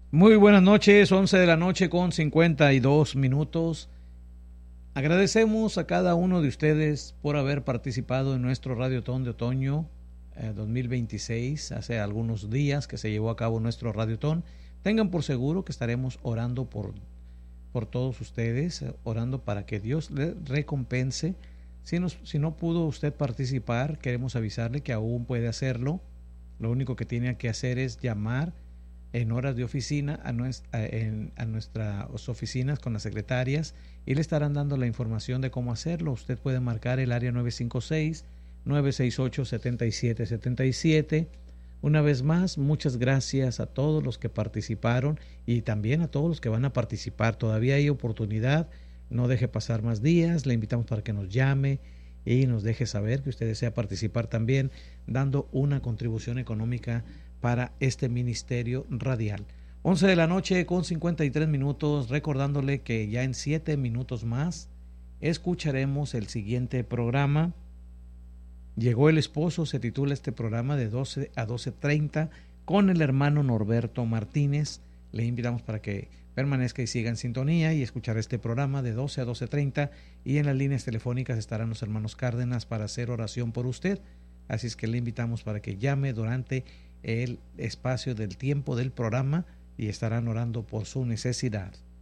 Muy buenas noches, 11 de la noche con 52 minutos. Agradecemos a cada uno de ustedes por haber participado en nuestro Radiotón de Otoño 2026. Hace algunos días que se llevó a cabo nuestro Radiotón. Tengan por seguro que estaremos orando por todos ustedes, orando para que Dios les recompense. Si no pudo usted participar, queremos avisarle que aún puede hacerlo. Lo único que tiene que hacer es llamar en horas de oficina a nuestras oficinas con las secretarias y le estarán dando la información de cómo hacerlo. Usted puede marcar el área 956-968-7777. Una vez más, muchas gracias a todos los que participaron y también a todos los que van a participar. Todavía hay oportunidad, no deje pasar más días. Le invitamos para que nos llame y nos deje saber que usted desea participar también, dando una contribución económica para este ministerio radial. 11 de la noche con 53 minutos, recordándole que ya en 7 minutos más escucharemos el siguiente programa. Llegó el esposo, se titula este programa de 12 a 12:30 con el hermano Norberto Martínez. Le invitamos para que permanezca y siga en sintonía y escuchar este programa de 12 a 12:30, y en las líneas telefónicas estarán los hermanos Cárdenas para hacer oración por usted. Así es que le invitamos para que llame durante el espacio del tiempo del programa y estarán orando por su necesidad.